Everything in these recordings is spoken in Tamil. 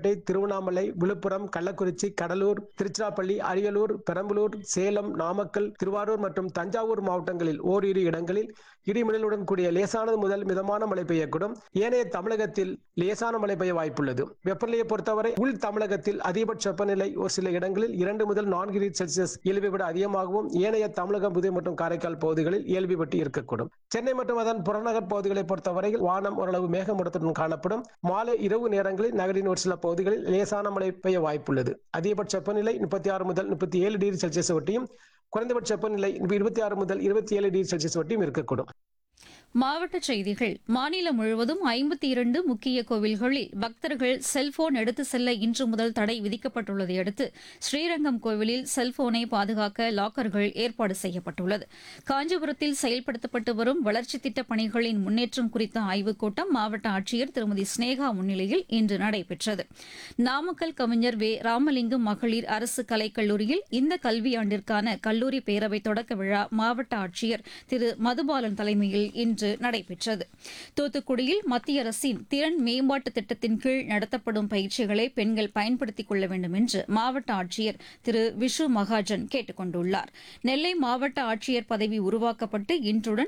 ராணிப்பேட்டை, திருவண்ணாமலை, விழுப்புரம், கள்ளக்குறிச்சி, கடலூர், திருச்சிராப்பள்ளி, அரியலூர், பெரம்பலூர், சேலம், நாமக்கல், திருவாரூர் மற்றும் தஞ்சாவூர் மாவட்டங்களில் ஓரிரு இடங்களில் இடிமின்னலுடன் கூடிய லேசானது முதல் மிதமான மழை பெய்யக்கூடும். ஏனைய தமிழகத்தில் லேசான மழை பெய்ய வாய்ப்புள்ளது. வெப்பநிலையை பொறுத்தவரை உள் தமிழகத்தில் அதிகபட்ச வெப்பநிலை ஒரு சில இடங்களில் 2 முதல் 4 டிகிரி செல்சியஸ் இயல்பை விட அதிகமாகவும், ஏனைய தமிழகம், புதுவை மற்றும் காரைக்கால் பகுதிகளில் இயல்பை விட்டு இருக்கக்கூடும். சென்னை மற்றும் அதன் புறநகர் பகுதிகளை பொறுத்தவரையில் வானம் ஓரளவு மேகமூட்டத்துடன் காணப்படும். மாலை இரவு நேரங்களில் நகரின் ஒரு சில பகுதிகளில் லேசான மழை பெய்ய வாய்ப்புள்ளது. அதிகபட்ச வெப்பநிலை 36 முதல் 37 டிகிரி செல்சியஸ் ஒட்டியும், குறைந்தபட்ச வெப்பநிலை 26 முதல் 27 டிகிரி செல்சியஸ் ஒட்டியும் இருக்கக்கூடும். மாவட்டச் செய்திகள். மாநிலம் முழுவதும் 52 முக்கிய கோவில்களில் பக்தர்கள் செல்போன் எடுத்து செல்ல இன்று முதல் தடை விதிக்கப்பட்டுள்ளதை அடுத்து ஸ்ரீரங்கம் கோவிலில் செல்போனை பாதுகாக்க லாக்கர்கள் ஏற்பாடு செய்யப்பட்டுள்ளது. காஞ்சிபுரத்தில் செயல்படுத்தப்பட்டு வரும் வளர்ச்சித் திட்டப் பணிகளின் முன்னேற்றம் குறித்த ஆய்வுக் கூட்டம் மாவட்ட ஆட்சியர் திருமதி ஸ்னேகா முன்னிலையில் இன்று நடைபெற்றது. நாமக்கல் கவிஞர் வே. ராமலிங்கம் மகளிர் அரசு கலைக்கல்லூரியில் இந்த கல்வியாண்டிற்கான கல்லூரி பேரவை தொடக்க விழா மாவட்ட ஆட்சியர் திரு மதுபாலன் தலைமையில் இன்று நடைபெற்றது. தூத்துக்குடியில் மத்திய அரசின் திறன் மேம்பாட்டு திட்டத்தின் கீழ் நடத்தப்படும் பயிற்சிகளை பெண்கள் பயன்படுத்திக் கொள்ள வேண்டும் என்று மாவட்ட ஆட்சியர் திரு விஷு மகாஜன் கேட்டுக் கொண்டுள்ளார். நெல்லை மாவட்ட ஆட்சியர் பதவி உருவாக்கப்பட்டு இன்றுடன்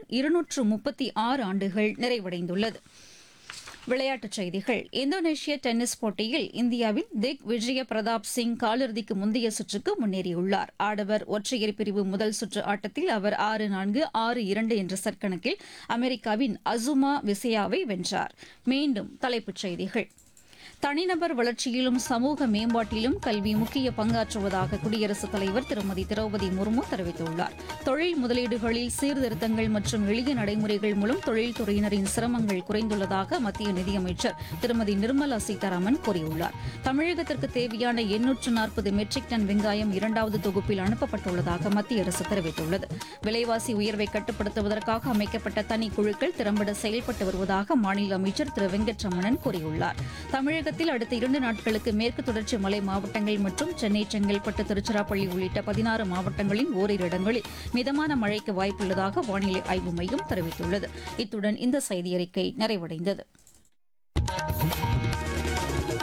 236 ஆண்டுகள் நிறைவடைந்துள்ளது. விளையாட்டுச் செய்திகள். இந்தோனேஷிய டென்னிஸ் போட்டியில் இந்தியாவின் திக் விஜய பிரதாப் சிங் காலிறுதிக்கு முந்தைய சுற்றுக்கு முன்னேறியுள்ளார். ஆடவர் ஒற்றையர் பிரிவு முதல் சுற்று ஆட்டத்தில் அவர் 6-4, 6-2 என்ற செட் கணக்கில் அமெரிக்காவின் அசுமா விசயாவை வென்றார். மீண்டும் தலைப்புச் செய்திகள். தனிநபர் வளர்ச்சியிலும் சமூக மேம்பாட்டிலும் கல்வி முக்கிய பங்காற்றுவதாக குடியரசுத் தலைவர் திருமதி திரௌபதி முர்மு தெரிவித்துள்ளார். தொழில் முதலீடுகளில் சீர்திருத்தங்கள் மற்றும் எளிய நடைமுறைகள் மூலம் தொழில்துறையினரின் சிரமங்கள் குறைந்துள்ளதாக மத்திய நிதியமைச்சர் திருமதி நிர்மலா சீதாராமன் கூறியுள்ளார். தமிழகத்திற்கு தேவையான 840 மெட்ரிக் டன் வெங்காயம் 2வது தொகுப்பில் அனுப்பப்பட்டுள்ளதாக மத்திய அரசு தெரிவித்துள்ளது. விலைவாசி உயர்வை கட்டுப்படுத்துவதற்காக அமைக்கப்பட்ட தனிக்குழுக்கள் திறம்பட செயல்பட்டு வருவதாக மாநில அமைச்சர் திரு வெங்கட்ரமணன் கூறியுள்ளார். தமிழகத்தில் அடுத்த 2 நாட்களுக்கு மேற்கு தொடர்ச்சி மலை மாவட்டங்கள் மற்றும் சென்னை, செங்கல்பட்டு, திருச்சிராப்பள்ளி உள்ளிட்ட 16 மாவட்டங்களின் ஓரிரு இடங்களில் மிதமான மழைக்கு வாய்ப்புள்ளதாக வானிலை ஆய்வு மையம் தெரிவித்துள்ளது. இத்துடன் இந்த செய்தியறிக்கை நிறைவடைந்தது.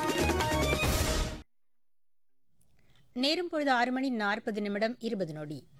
நேரம் பொழுது 6 மணி 40 நிமிடம் 20 நொடி.